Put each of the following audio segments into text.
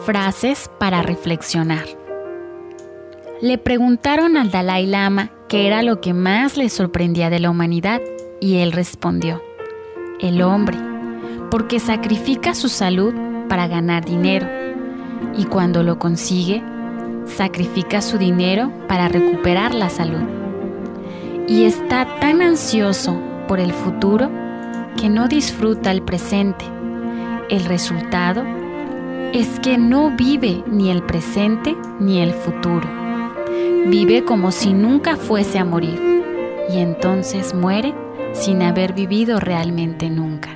Frases para reflexionar. Le preguntaron al Dalai Lama qué era lo que más le sorprendía de la humanidad y él respondió: el hombre, porque sacrifica su salud para ganar dinero y cuando lo consigue, sacrifica su dinero para recuperar la salud. Y está tan ansioso por el futuro que no disfruta el presente. El resultado es que no vive ni el presente ni el futuro. Vive como si nunca fuese a morir y entonces muere sin haber vivido realmente nunca.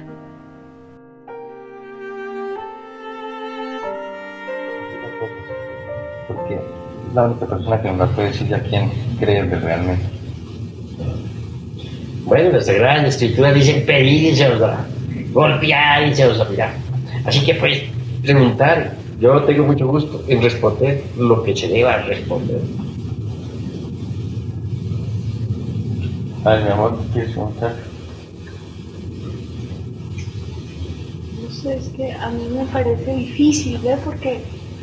Porque es la única persona que nos puede decir a quién creerle realmente. Bueno, la Sagrada Escritura dice pedir y se os dará, golpear y se os abrirá. Así que pues, preguntar, yo tengo mucho gusto en responder lo que se deba responder. Ay, mi amor, ¿quieres preguntar? No sé, es que a mí me parece difícil, ¿ves? Porque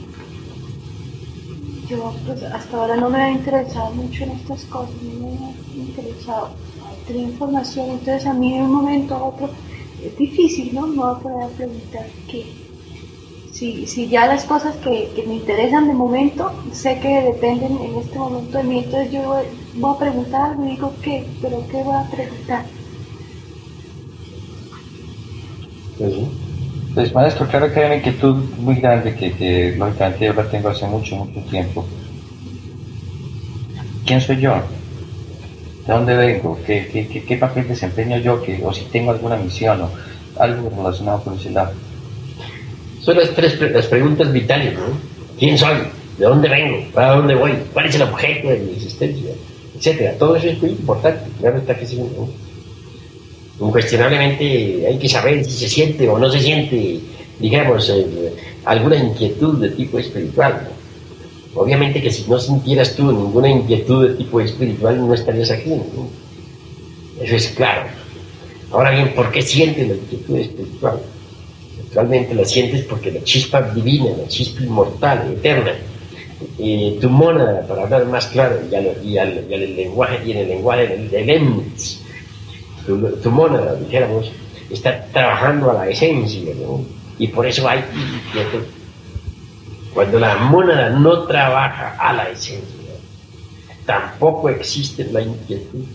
yo pues hasta ahora no me he interesado mucho en estas cosas, no me he interesado tener información, entonces a mí de un momento a otro es difícil, ¿no? Me voy a poner a preguntar qué. Si ya las cosas que me interesan de momento, sé que dependen en este momento de mí, entonces yo voy a preguntar algo y digo ¿qué? ¿Pero qué voy a preguntar? Pues maestro, claro que hay una inquietud muy grande que lógicamente yo la tengo hace mucho tiempo. ¿Quién soy yo? ¿De dónde vengo? ¿Qué papel desempeño yo? O si tengo alguna misión o algo relacionado con ese lado. Son las preguntas vitales, ¿no? ¿Quién soy? ¿De dónde vengo? ¿Para dónde voy? ¿Cuál es el objeto de mi existencia? Etcétera. Todo eso es muy importante. Claro está que sí, ¿no? Incuestionablemente hay que saber si se siente o no se siente, digamos, alguna inquietud de tipo espiritual, ¿no? Obviamente que si no sintieras tú ninguna inquietud de tipo espiritual no estarías aquí, ¿no? Eso es claro. Ahora bien, ¿por qué sientes la inquietud espiritual? Actualmente la sientes porque la chispa divina, la chispa inmortal, eterna, tu mónada, para hablar más claro, y en el lenguaje del Emnitz, tu mónada, dijéramos, está trabajando a la esencia, ¿no? Y por eso hay inquietud. Cuando la mónada no trabaja a la esencia, tampoco existe la inquietud.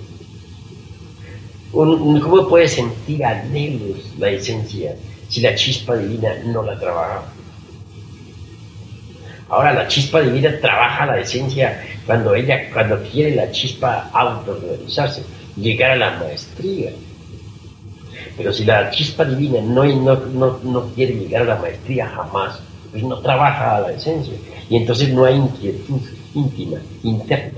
¿Cómo puede sentir anhelos la esencia si la chispa divina no la trabaja? Ahora la chispa divina trabaja la esencia cuando quiere la chispa autorrealizarse, llegar a la maestría. Pero si la chispa divina no quiere llegar a la maestría jamás, pues no trabaja a la esencia y entonces no hay inquietud íntima, interna.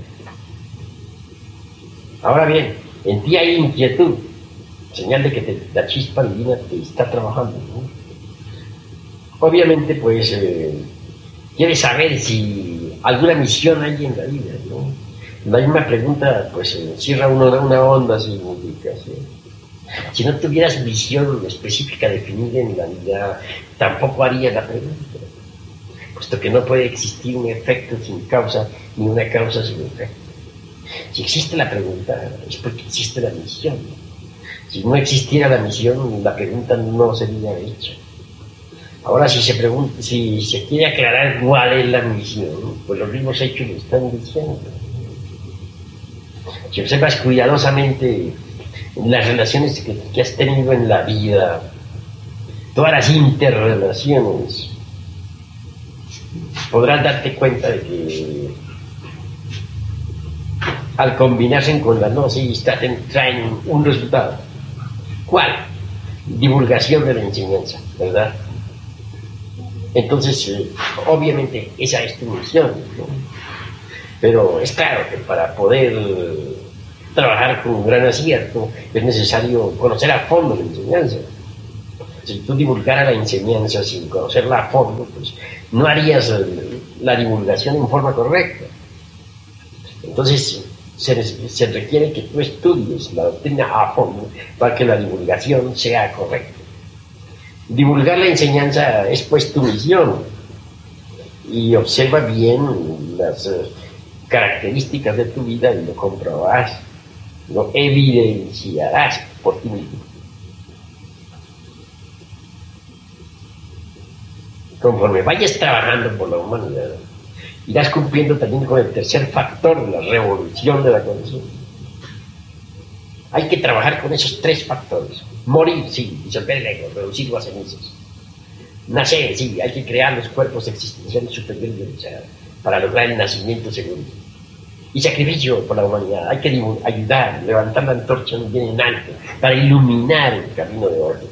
Ahora bien, en ti hay inquietud, señal de que la chispa divina te está trabajando, ¿no? Obviamente, pues, quieres saber si alguna misión hay en la vida, ¿no? La misma pregunta, pues, encierra una honda significación. Si no tuvieras misión específica definida en la vida, tampoco harías la pregunta, puesto que no puede existir un efecto sin causa, ni una causa sin efecto. Si existe la pregunta, es porque existe la misión. Si no existiera la misión, la pregunta no sería hecha. Ahora, si se quiere aclarar cuál es la misión, pues los mismos hechos lo están diciendo. Si observas cuidadosamente las relaciones que has tenido en la vida, todas las interrelaciones, podrás darte cuenta de que al combinarse con la gnosis traen un resultado. ¿Cuál? Divulgación de la enseñanza, ¿verdad? Entonces, obviamente, esa es tu misión, ¿no? Pero es claro que para poder trabajar con un gran acierto es necesario conocer a fondo la enseñanza. Si tú divulgaras la enseñanza sin conocerla a fondo, pues no harías la divulgación en forma correcta. Entonces, se requiere que tú estudies la doctrina a fondo para que la divulgación sea correcta. Divulgar la enseñanza es pues tu misión. y observa bien las características de tu vida y lo comprobarás, lo evidenciarás por ti mismo. Conforme vayas trabajando por la humanidad, irás cumpliendo también con el tercer factor de la revolución de la conciencia. Hay que trabajar con esos tres factores. Morir, sí, disolver el ego, reducirlo a cenizas. Nacer, sí, hay que crear los cuerpos existenciales superiores para lograr el nacimiento seguro. Y sacrificio por la humanidad, hay que ayudar, levantar la antorcha bien en alto, para iluminar el camino de otros.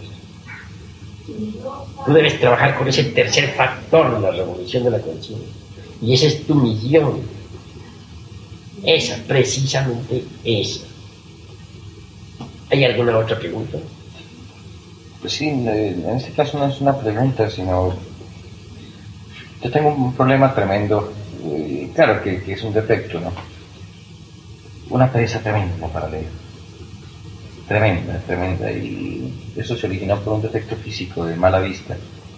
Tú debes trabajar con ese tercer factor de la revolución de la conciencia. Y esa es tu misión. Esa, precisamente esa. ¿Hay alguna otra pregunta? Pues sí, en este caso no es una pregunta, sino yo tengo un problema tremendo, claro que es un defecto, ¿no? Una pereza tremenda para leer, tremenda, y eso se originó por un defecto físico de mala vista.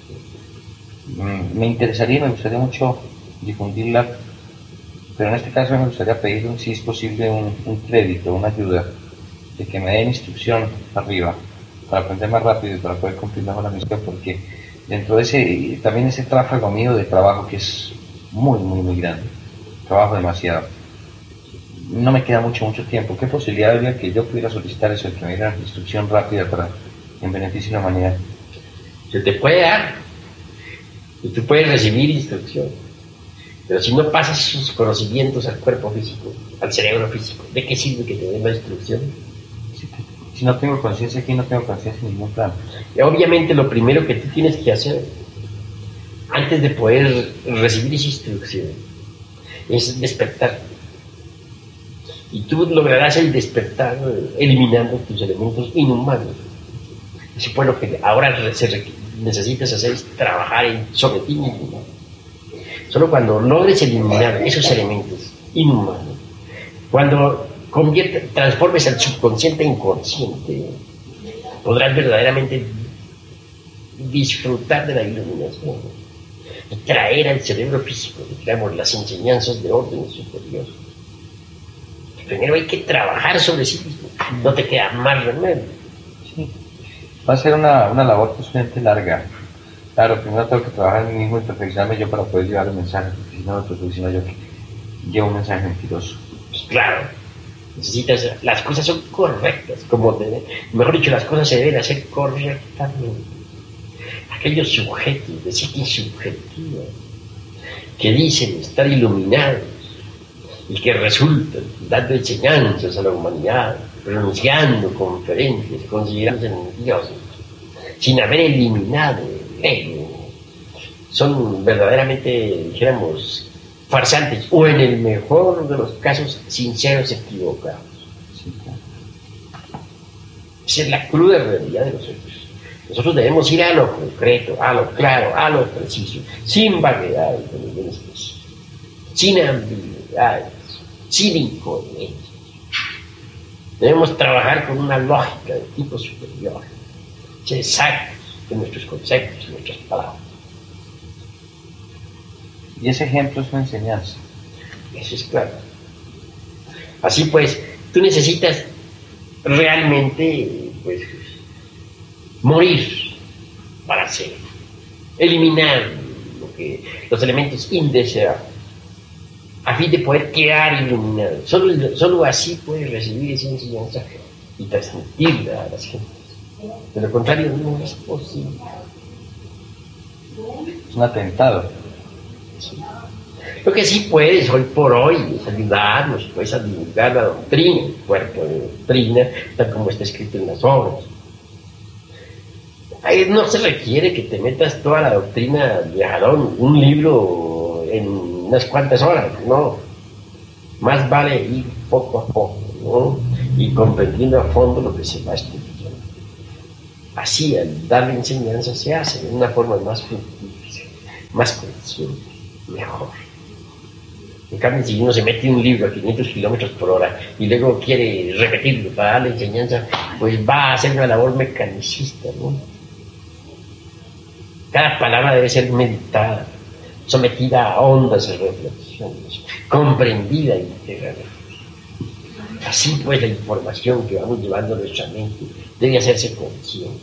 Me gustaría mucho difundirla, pero en este caso me gustaría pedir, si es posible, un crédito, una ayuda, de que me den instrucción arriba, para aprender más rápido y para poder cumplir mejor la misión, porque dentro de también ese tráfago mío de trabajo, que es muy grande, trabajo demasiado, no me queda mucho tiempo. ¿Qué posibilidad habría que yo pudiera solicitar eso, de que me dieran instrucción rápida en beneficio de la humanidad? Se te puede dar, y tú puedes recibir instrucción, pero si no pasas sus conocimientos al cuerpo físico, al cerebro físico, ¿de qué sirve que te den la instrucción? Si no tengo conciencia aquí, no tengo conciencia en ningún plano. Y obviamente lo primero que tú tienes que hacer, antes de poder recibir esa instrucción, es despertar. Y tú lograrás el despertar eliminando tus elementos inhumanos. Eso fue lo que ahora necesitas hacer, es trabajar sobre ti mismo. Solo cuando logres eliminar esos elementos inhumanos, cuando transformes el subconsciente en consciente, podrás verdaderamente disfrutar de la iluminación y traer al cerebro físico, digamos, las enseñanzas de orden superior. Primero hay que trabajar sobre sí mismo, no te queda más remedio. Sí. Va a ser una labor posiblemente larga. Claro, primero tengo que trabajar en mí mismo y perfeccionarme yo para poder llevar el mensaje, porque si no yo llevo un mensaje mentiroso. Pues claro, necesitas, las cosas son correctas, mejor dicho, las cosas se deben hacer correctamente. Aquellos sujetos de psique subjetiva que dicen estar iluminados y que resultan dando enseñanzas a la humanidad, pronunciando conferencias, considerándose dioses, sin haber eliminado el ego, son verdaderamente, dijéramos, farsantes, o en el mejor de los casos, sinceros equivocados. Esa es la cruda realidad de los hechos. Nosotros debemos ir a lo concreto, a lo claro, a lo preciso, sin vaguedades de ninguna especie, sin ambigüedades, sin incoherencias. Debemos trabajar con una lógica de tipo superior, ser exactos en nuestros conceptos, en nuestras palabras. Y ese ejemplo es una enseñanza. Eso es claro. Así pues, tú necesitas realmente, pues, morir para ser, eliminar los elementos indeseables, a fin de poder quedar iluminado. Solo así puedes recibir esa enseñanza y transmitirla a las gentes. De lo contrario, no es posible. Es un atentado. Sí. Lo que sí puedes hoy por hoy es ayudarnos, puedes divulgar la doctrina, el cuerpo de doctrina, tal como está escrito en las obras. Ahí no se requiere que te metas toda la doctrina de Jalón, un libro en unas cuantas horas, no. Más vale ir poco a poco, ¿no? Y comprendiendo a fondo lo que se va estudiando. Así, al darle enseñanza, se hace de una forma más fructífera, más consciente, mejor. En cambio, si uno se mete un libro a 500 kilómetros por hora y luego quiere repetirlo para darle enseñanza, pues va a hacer una labor mecanicista, ¿no? Cada palabra debe ser meditada, sometida a hondas reflexiones, comprendida íntegramente. Así pues la información que vamos llevando a nuestra mente debe hacerse consciente.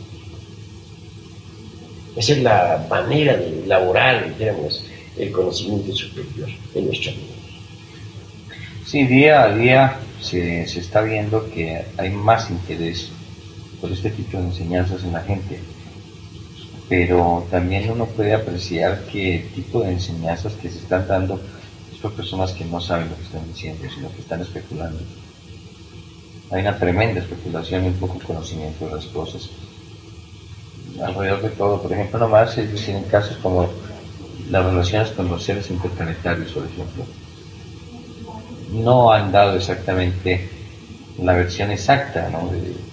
Esa es la manera de elaborar, digamos, el conocimiento superior de nuestra mente. Sí, día a día se está viendo que hay más interés por este tipo de enseñanzas en la gente, pero también uno puede apreciar que el tipo de enseñanzas que se están dando es por personas que no saben lo que están diciendo, sino que están especulando. Hay una tremenda especulación y un poco conocimiento de las cosas alrededor de todo. Por ejemplo, nomás es decir, en casos como las relaciones con los seres interplanetarios, por ejemplo, no han dado exactamente la versión exacta, ¿no?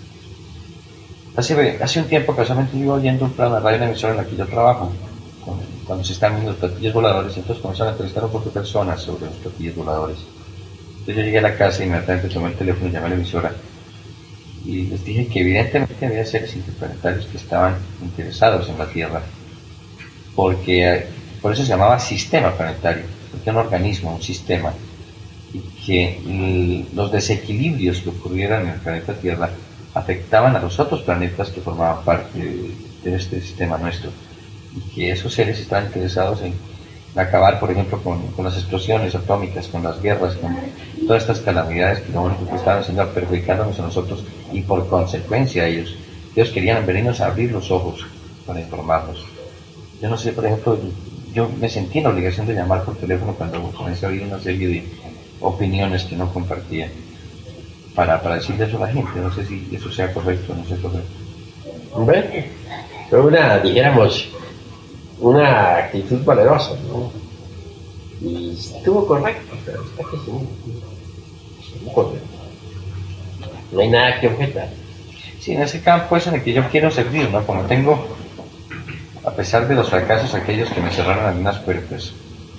Hace un tiempo, casualmente, yo iba oyendo un programa de radio en la emisora en la que yo trabajo, cuando se están viendo los platillos voladores, entonces comenzaron a entrevistar a un poco de personas sobre los platillos voladores. Entonces yo llegué a la casa y inmediatamente tomé el teléfono y llamé a la emisora y les dije que evidentemente había seres interplanetarios que estaban interesados en la Tierra, porque por eso se llamaba sistema planetario, porque era un organismo, un sistema, y que los desequilibrios que ocurrieran en el planeta Tierra afectaban a los otros planetas que formaban parte de este sistema nuestro, y que esos seres estaban interesados en acabar, por ejemplo, con las explosiones atómicas, con las guerras, con todas estas calamidades que lo único que estaban haciendo era perjudicándonos a nosotros y por consecuencia ellos querían venirnos a abrir los ojos para informarnos. Yo no sé, por ejemplo, yo me sentí en la obligación de llamar por teléfono cuando comencé a oír una serie de opiniones que no compartía para decirle eso a la gente. No sé si eso sea correcto o no sea correcto. Bueno, fue dijéramos, una actitud valerosa, ¿no? Y estuvo correcto, pero está que estuvo correcto. No hay nada que objetar. Sí, en ese campo es en el que yo quiero servir, ¿no? Como tengo, a pesar de los fracasos aquellos que me cerraron algunas puertas,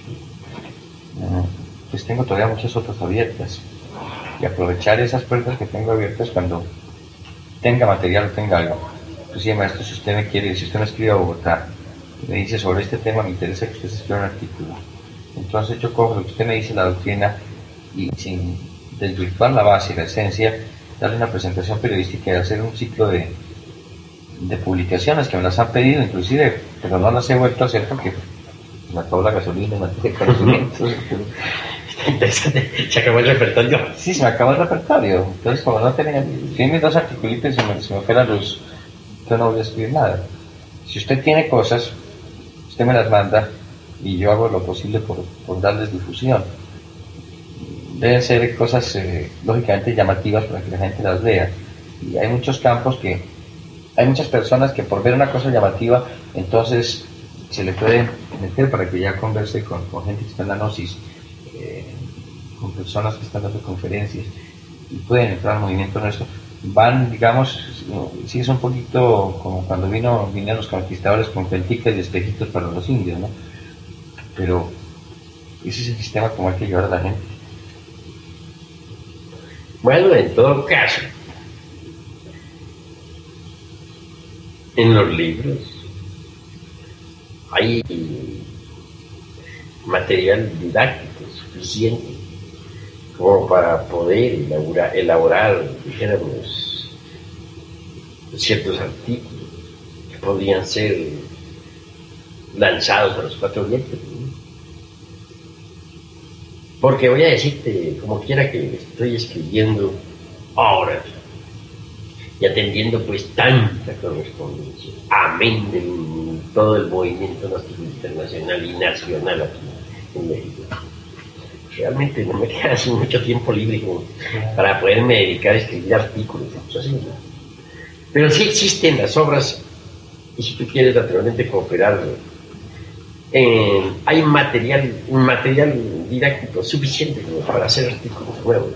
pues tengo todavía muchas otras abiertas. Y aprovechar esas puertas que tengo abiertas cuando tenga material o tenga algo. Pues sí, maestro, si usted me quiere, si usted me escribe a Bogotá, me dice sobre este tema, me interesa que usted se escriba un artículo. Entonces yo cojo lo que usted me dice, la doctrina, y sin desvirtuar la base, la esencia, darle una presentación periodística y hacer un ciclo de publicaciones que me las han pedido inclusive, pero no las he vuelto a hacer porque me acabó la gasolina, no tengo conocimientos. Interesante, se acabó el repertorio. Sí, se me acabó el repertorio. Entonces, como no tenía, tiene dos articulitos y se me fue la luz, entonces no voy a escribir nada. Si usted tiene cosas, usted me las manda y yo hago lo posible por darles difusión. Deben ser cosas lógicamente llamativas para que la gente las lea. Y hay muchos campos que, hay muchas personas que por ver una cosa llamativa, entonces se le puede meter para que ya converse con gente que está en la gnosis, con personas que están dando conferencias y pueden entrar al movimiento nuestro. Van, digamos, sí es un poquito como cuando vinieron los conquistadores con cuenticas y espejitos para los indios, ¿no? Pero ese es el sistema como hay que llevar a la gente. Bueno, en todo caso, en los libros hay material didáctico suficiente como para poder elaborar, dijéramos, ciertos artículos que podrían ser lanzados a los cuatro vientos, ¿no? Porque voy a decirte, como quiera que estoy escribiendo ahora y atendiendo pues tanta correspondencia, amén de todo el movimiento gnóstico internacional y nacional aquí en México. Realmente no me queda así mucho tiempo libre para poderme dedicar a escribir artículos, así, ¿no? Pero sí existen las obras, y si tú quieres naturalmente cooperar, hay material didáctico suficiente como para hacer artículos nuevos,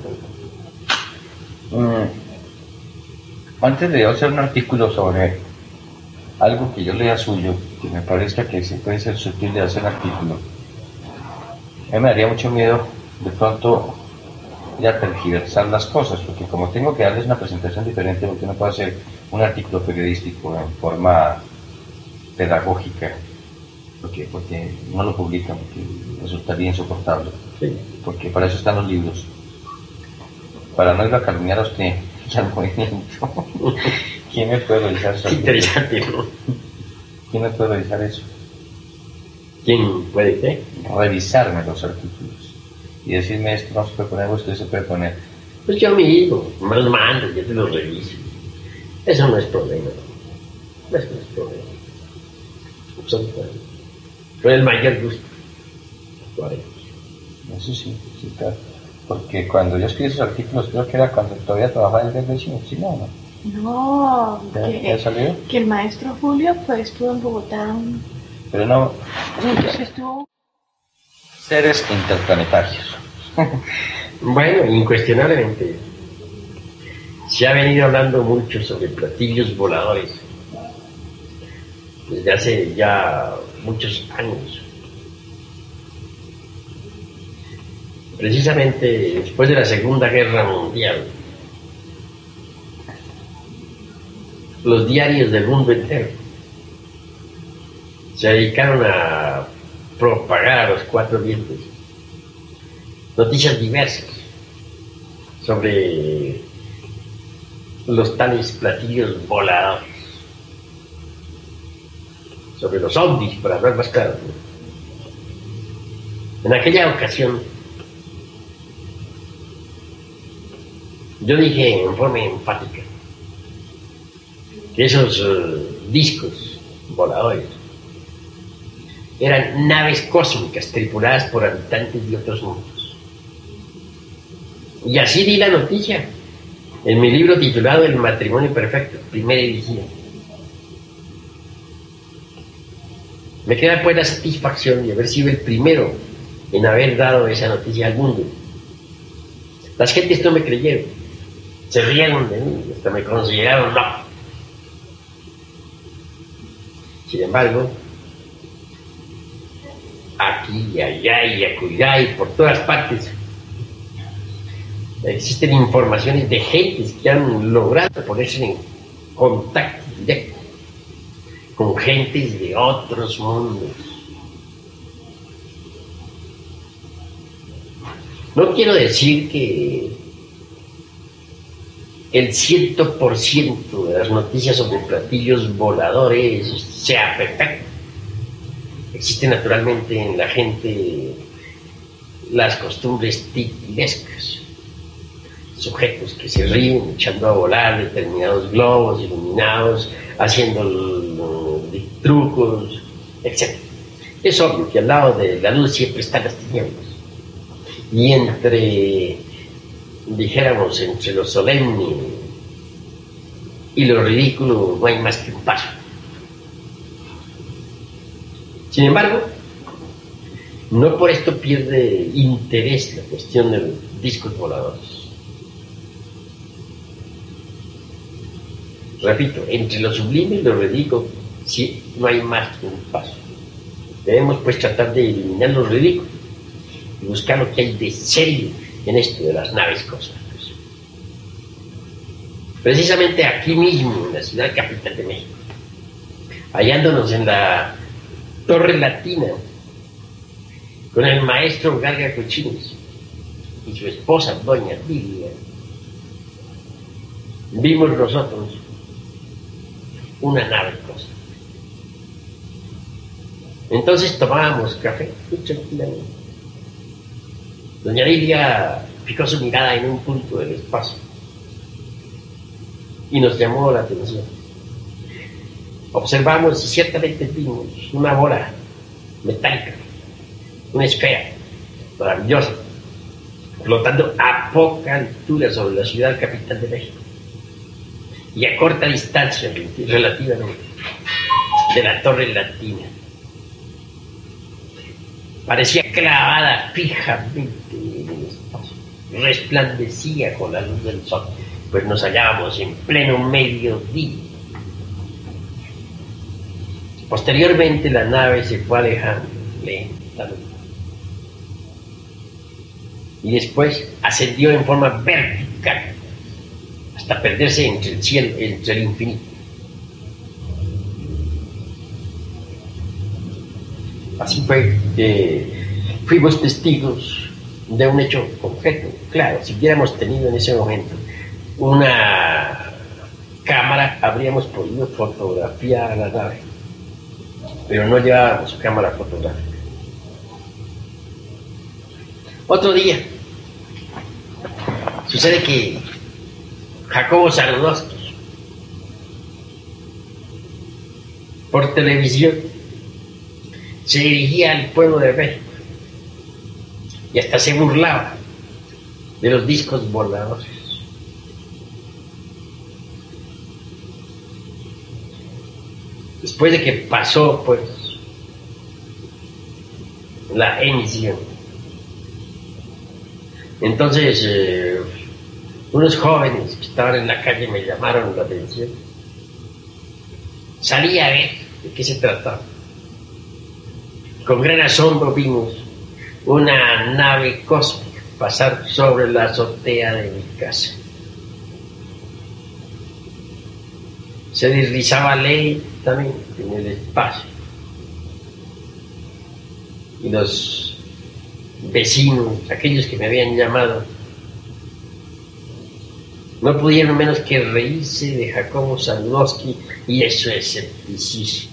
¿no? Antes de hacer un artículo sobre algo que yo lea suyo, que me parezca que se puede ser sutil de hacer un artículo, a mí me daría mucho miedo de pronto ya tergiversar las cosas, porque como tengo que darles una presentación diferente, porque no puedo hacer un artículo periodístico en forma pedagógica, porque no lo publican, porque resultaría insoportable. Sí. Porque para eso están los libros. Para no ir a calumniar a usted y al movimiento. ¿Quién me puede revisar eso? Interesante, ¿no? ¿Quién me puede revisar eso? ¿Quién puede qué? Revisarme los artículos y decirme esto no se puede poner o esto se puede poner. Pues yo mismo, me los mando, yo te los reviso. Eso no es problema. Eso no es problema. Absolutamente. Con el mayor gusto. Lo haremos. Eso sí, sí, claro. Porque cuando yo escribí esos artículos, creo que era cuando todavía trabajaba en el vecino. Sí, no. No, ¿Ya salió? que el maestro Julio pues estuvo en Bogotá. Pero no. Entonces estuvo. Seres interplanetarios. Bueno, incuestionablemente. Se ha venido hablando mucho sobre platillos voladores desde hace ya muchos años. Precisamente después de la Segunda Guerra Mundial, los diarios del mundo entero se dedicaron a propagar a los cuatro vientos noticias diversas sobre los tales platillos voladores, sobre los ovnis, para hablar más claro. En aquella ocasión, yo dije en forma enfática que esos discos voladores eran naves cósmicas tripuladas por habitantes de otros mundos. Y así di la noticia en mi libro titulado El matrimonio perfecto, primera edición. Me queda pues la satisfacción de haber sido el primero en haber dado esa noticia al mundo. Las gentes no me creyeron, se rieron de mí, hasta me consideraron loco. Sin embargo, aquí y allá y acullá y por todas partes existen informaciones de gentes que han logrado ponerse en contacto directo con gentes de otros mundos. No quiero decir que el 100% de las noticias sobre platillos voladores sea perfecto. Existen naturalmente en la gente las costumbres titilescas, sujetos que se ríen echando a volar determinados globos iluminados, haciendo trucos, etc. Es obvio que al lado de la luz siempre están las tinieblas. Y entre lo solemne y lo ridículo no hay más que un paso. Sin embargo, no por esto pierde interés la cuestión de los discos voladores. Repito, entre lo sublime y lo ridículo sí, no hay más que un paso. Debemos pues tratar de eliminar lo ridículo y buscar lo que hay de serio en esto de las naves cósmicas. Precisamente aquí mismo, en la ciudad capital de México, hallándonos en la Torre Latina, con el maestro Garga Cochines y su esposa, doña Lidia, vimos nosotros una nave cósmica. Entonces tomábamos café muy tranquilamente. Doña Lidia fijó su mirada en un punto del espacio y nos llamó la atención. Observamos y ciertamente vimos una bola metálica, una esfera maravillosa, flotando a poca altura sobre la ciudad capital de México y a corta distancia relativamente de la Torre Latina. Parecía clavada fijamente en el espacio, resplandecía con la luz del sol, pues nos hallábamos en pleno mediodía. Posteriormente la nave se fue alejando lentamente y después ascendió en forma vertical hasta perderse entre el cielo, entre el infinito. Así fue que fuimos testigos de un hecho concreto. Claro, si hubiéramos tenido en ese momento una cámara, habríamos podido fotografiar a la nave, pero no llevábamos cámara fotográfica. Otro día, sucede que Jacobo Zabludovsky, por televisión, se dirigía al pueblo de México y hasta se burlaba de los discos voladores. Después de que pasó, pues, la emisión, entonces unos jóvenes que estaban en la calle me llamaron la atención. Salí a ver de qué se trataba. Con gran asombro vimos una nave cósmica pasar sobre la azotea de mi casa. Se deslizaba lentamente en el espacio y los vecinos, aquellos que me habían llamado, no pudieron menos que reírse de Jacobo Zabludovsky y de su escepticismo.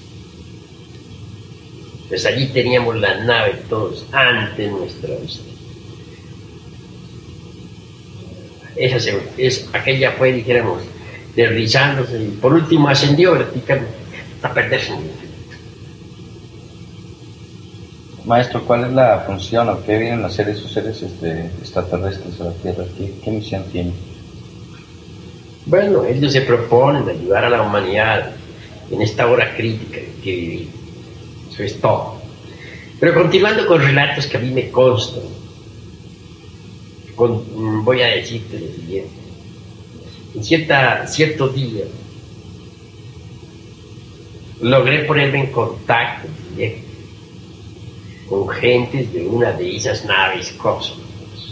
Pues allí teníamos la nave todos ante nuestra vista. Aquella fue, dijéramos, deslizándose y por último ascendió verticalmente hasta perderse en el infinito. Maestro, ¿cuál es la función o qué vienen a hacer esos seres extraterrestres a la Tierra? ¿Qué misión tienen? Bueno, ellos se proponen ayudar a la humanidad en esta hora crítica en que vivimos. Eso es todo. Pero continuando con relatos que a mí me constan, voy a decirte lo siguiente. En cierto día logré ponerme en contacto directo con gentes de una de esas naves cósmicas.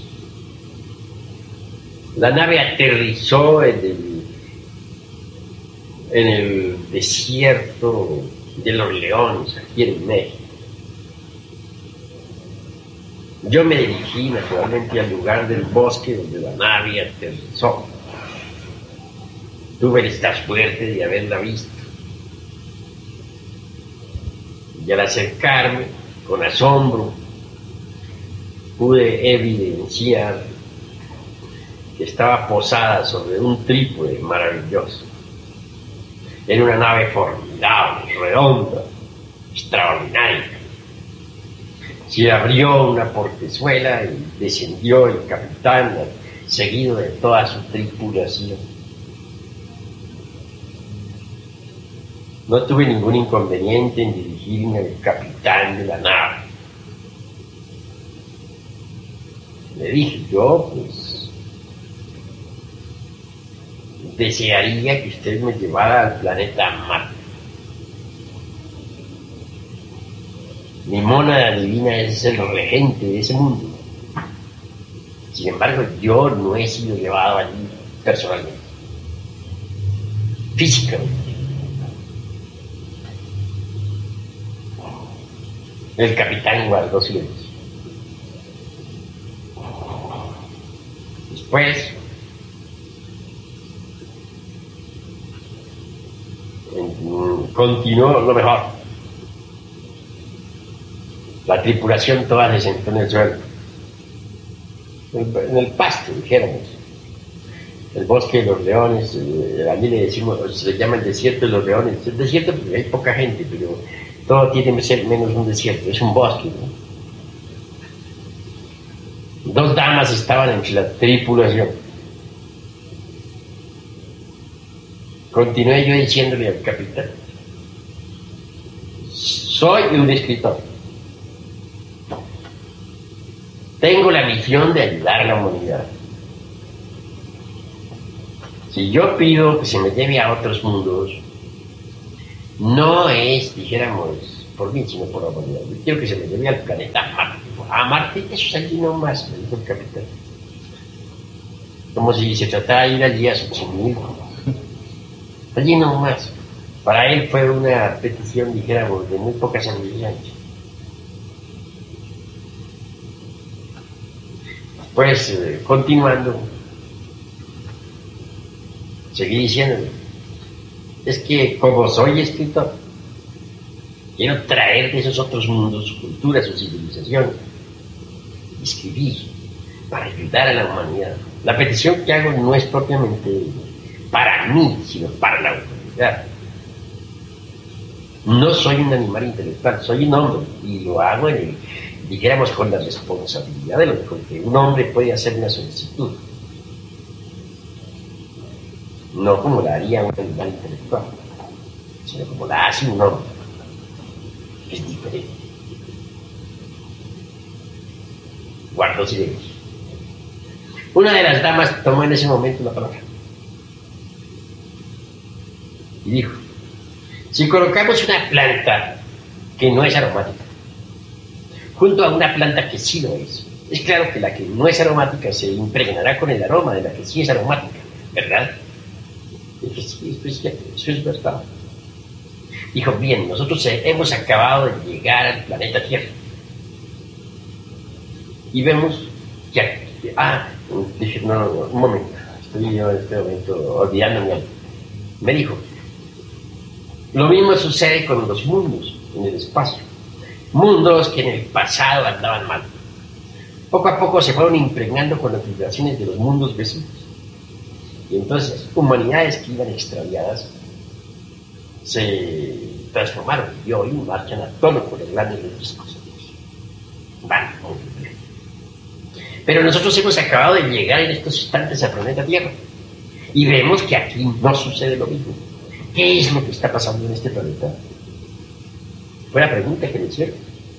La nave aterrizó en el desierto de los Leones, aquí en México. Yo me dirigí naturalmente al lugar del bosque donde la nave aterrizó. Tuve esta suerte de haberla visto. Y al acercarme, con asombro, pude evidenciar que estaba posada sobre un trípode maravilloso. Era una nave formidable, redonda, extraordinaria. Se abrió una portezuela y descendió el capitán, seguido de toda su tripulación. No tuve ningún inconveniente en dirigirme al capitán de la nave. Le dije, yo pues desearía que usted me llevara al planeta Marte. Mi mónada divina es el regente de ese mundo. Sin embargo, yo no he sido llevado allí personalmente, físicamente. El capitán guardó silencio. Después, continuó lo mejor. La tripulación toda se sentó en el suelo, en el pasto, dijéramos. El bosque de los leones, allí le decimos, se llama el desierto de los leones. Es desierto porque hay poca gente, pero todo tiene que ser menos un desierto, es un bosque, ¿no? 2 damas estaban entre la tripulación. Continué yo diciéndole al capitán, soy un escritor. Tengo la misión de ayudar a la humanidad. Si yo pido que se me lleve a otros mundos, no es, dijéramos, por mí, sino por la humanidad. Yo quiero que se me lleve al planeta Marte. A Marte, eso es allí nomás, me dijo el capitán. Como si se tratara de ir allí a Xochimilco. Allí nomás. Para él fue una petición, dijéramos, de muy poca sabiduría. Pues, continuando, seguí diciéndole, es que como soy escritor, quiero traer de esos otros mundos su cultura, su civilización, escribir para ayudar a la humanidad. La petición que hago no es propiamente para mí, sino para la humanidad. No soy un animal intelectual, soy un hombre, y lo hago dijéramos, con la responsabilidad de lo que un hombre puede hacer una solicitud, no como la haría un animal intelectual, sino como la hace un hombre, que es diferente. Guardó silencio. Una de las damas tomó en ese momento la palabra y dijo: si colocamos una planta que no es aromática junto a una planta que sí lo es claro que la que no es aromática se impregnará con el aroma de la que sí es aromática, ¿verdad? Dije, sí, eso es verdad. Dijo, bien, nosotros hemos acabado de llegar al planeta Tierra y vemos que... dije, no, un momento, estoy yo en este momento olvidándome algo. Me dijo, lo mismo sucede con los mundos en el espacio. Mundos que en el pasado andaban mal. Poco a poco se fueron impregnando con las vibraciones de los mundos vecinos. Y entonces humanidades que iban extraviadas se transformaron y hoy marchan a tono con los grandes registros. Van muy bien. Pero nosotros hemos acabado de llegar en estos instantes al planeta Tierra y vemos que aquí no sucede lo mismo. ¿Qué es lo que está pasando en este planeta? Fue la pregunta que le hicieron.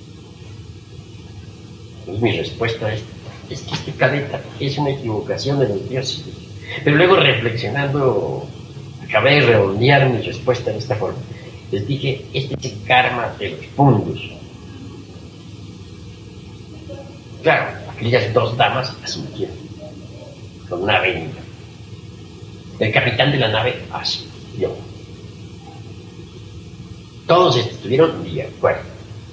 Pues mi respuesta es que este planeta es una equivocación de los dioses. Pero luego, reflexionando, acabé de redondear mi respuesta de esta forma. Les dije, este es el karma de los mundos. Claro, aquellas dos damas asintieron con una venia. El capitán de la nave asintió. Todos estuvieron de acuerdo.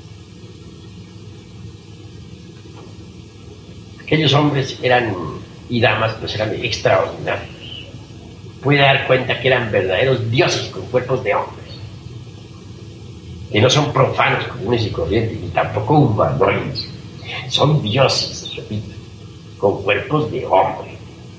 Aquellos hombres y damas pues eran extraordinarios. Pude dar cuenta que eran verdaderos dioses con cuerpos de hombres, que no son profanos, comunes y corrientes, ni tampoco humanoides. Son dioses, repito, con cuerpos de hombre.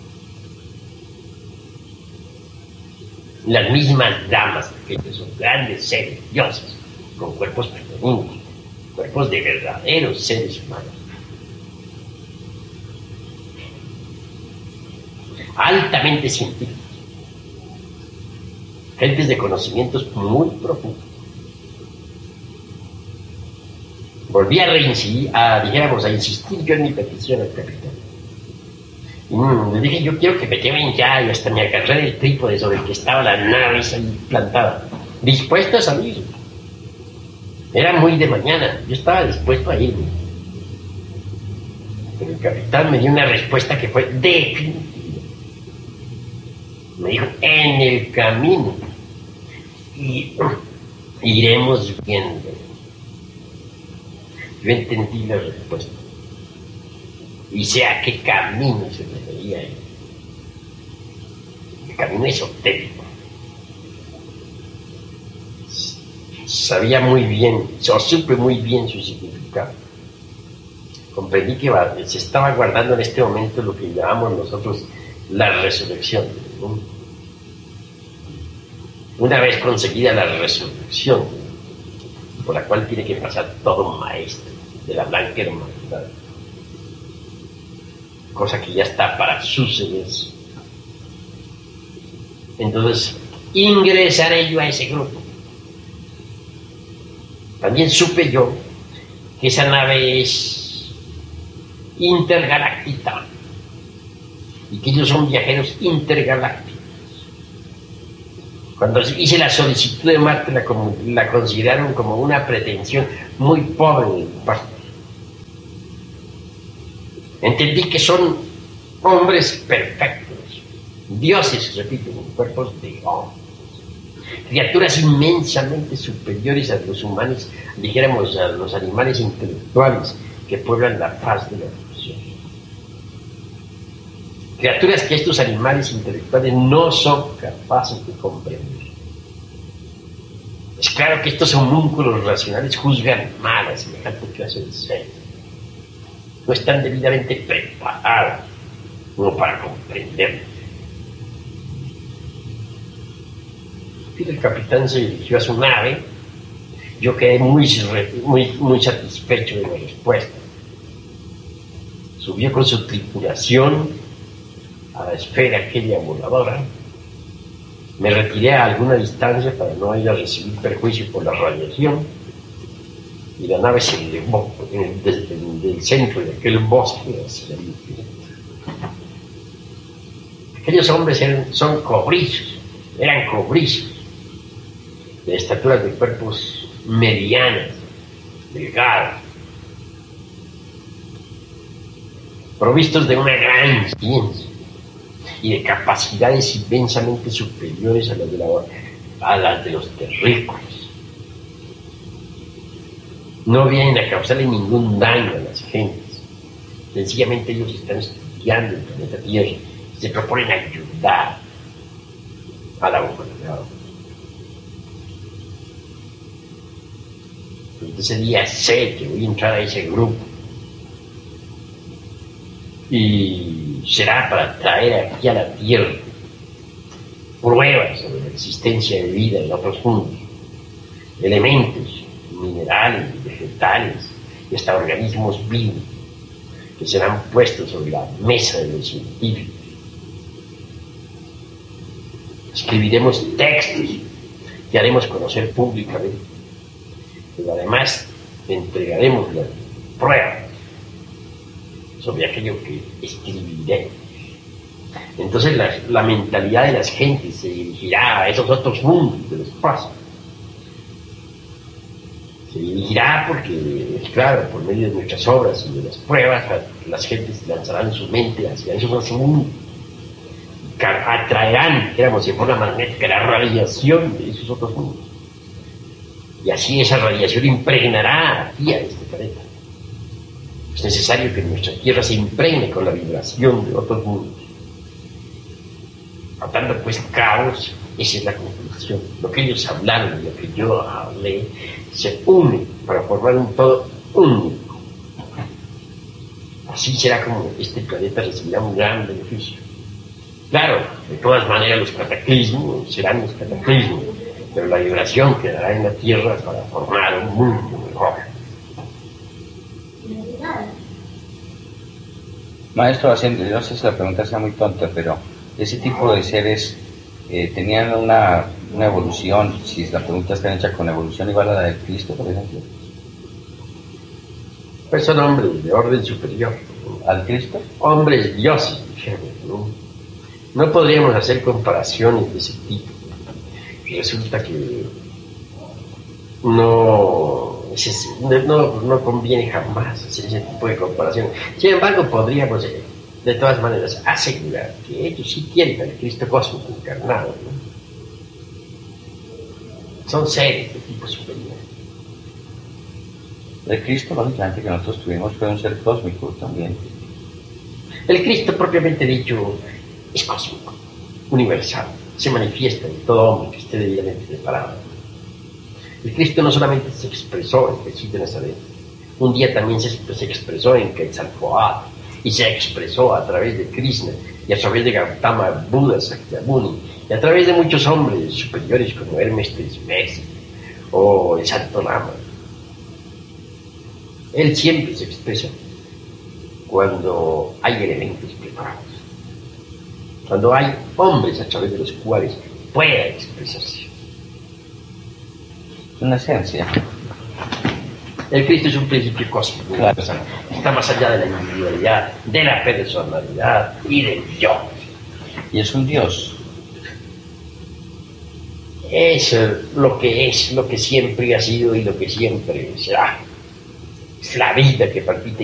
Las mismas damas, aquellos son grandes seres, dioses, con cuerpos femeninos, cuerpos de verdaderos seres humanos. Altamente científicos, gentes de conocimientos muy profundos. Volví a insistir yo en mi petición al capitán. Y le dije, yo quiero que me lleven ya, y hasta me agarré del trípode sobre el que estaba la nave ahí plantada, dispuesto a salir. Era muy de mañana, yo estaba dispuesto a irme. Pero el capitán me dio una respuesta que fue definitiva. Me dijo, en el camino y iremos viendo. Yo entendí la respuesta y sé a qué camino se refería él. El camino esotérico. Sabía muy bien, o supe muy bien su significado. Comprendí que se estaba guardando en este momento lo que llamamos nosotros la resurrección, ¿no? Una vez conseguida la resurrección, por la cual tiene que pasar todo maestro de la blanca hermandad, cosa que ya está para sucederse. Entonces, ingresaré yo a ese grupo. También supe yo que esa nave es intergaláctica y que ellos son viajeros intergalácticos. Cuando hice la solicitud de Marte la consideraron como una pretensión muy pobre de mi parte. Entendí que son hombres perfectos, dioses, repito, con cuerpos de hombres, criaturas inmensamente superiores a los humanos, dijéramos a los animales intelectuales que pueblan la faz de la evolución. Criaturas que estos animales intelectuales no son capaces de comprender. Es claro que estos homúnculos racionales juzgan mal a semejante clase de seres. No están debidamente preparados como para comprenderlos. El capitán se dirigió a su nave. Yo quedé muy satisfecho de la respuesta. Subió con su tripulación a la esfera aquella voladora. Me retiré a alguna distancia para no ir a recibir perjuicio por la radiación, y la nave se elevó desde el centro de aquel bosque hacia el infinito. Aquellos hombres eran cobrizos, de estaturas de cuerpos medianas, delgados, provistos de una gran ciencia y de capacidades inmensamente superiores a las de los terrícolas. No vienen a causarle ningún daño a las gentes. Sencillamente ellos están estudiando el planeta Tierra y se proponen ayudar a la humanidad. Entonces ese día sé que voy a entrar a ese grupo y será para traer aquí a la Tierra pruebas sobre la existencia de vida en otros mundos, elementos minerales, vegetales y hasta organismos vivos que serán puestos sobre la mesa de los científicos. Escribiremos textos que haremos conocer públicamente, pero además entregaremos las pruebas sobre aquello que escribiremos. Entonces la mentalidad de las gentes se dirigirá a esos otros mundos del espacio. Se dirigirá porque, claro, por medio de nuestras obras y de las pruebas, las gentes lanzarán su mente hacia esos otros mundos. Atraerán, digamos, de forma magnética la radiación de esos otros mundos. Y así esa radiación impregnará aquí a este planeta. Es necesario que nuestra Tierra se impregne con la vibración de otros mundos. Atando pues cabos, esa es la conclusión. Lo que ellos hablaron y lo que yo hablé se une para formar un todo único. Así será como este planeta recibirá un gran beneficio. Claro, de todas maneras los cataclismos serán los cataclismos, pero la vibración quedará en la Tierra para formar un mundo mejor. Maestro, no sé si la pregunta sea muy tonta, pero ese tipo de seres tenían una evolución, si la pregunta está hecha con evolución igual a la del Cristo, por ejemplo. Pues son hombres de orden superior. ¿Al Cristo? Hombres dioses, ¿no? No podríamos hacer comparaciones de ese tipo. Resulta que no conviene jamás hacer ese tipo de comparaciones. Sin embargo, podríamos, de todas maneras, asegurar que ellos sí tienen al Cristo cósmico encarnado, ¿no? Son seres de tipo superior. El Cristo, lógicamente, que nosotros tuvimos fue un ser cósmico también. El Cristo, propiamente dicho, es cósmico, universal, se manifiesta en todo hombre que esté debidamente preparado. El Cristo no solamente se expresó en Jesús de Nazaret, un día también se expresó en Quetzalcóatl, y se expresó a través de Krishna, y a través de Gautama Buda Sakyamuni, y a través de muchos hombres superiores como Hermes Trismegisto o el Santo Lama. Él siempre se expresa cuando hay elementos preparados, cuando hay hombres a través de los cuales pueda expresarse. Una esencia. El Cristo es un principio cósmico, claro. Está más allá de la individualidad, de la personalidad y del yo. Y es un Dios. Es lo que siempre ha sido y lo que siempre será. Es la vida que palpita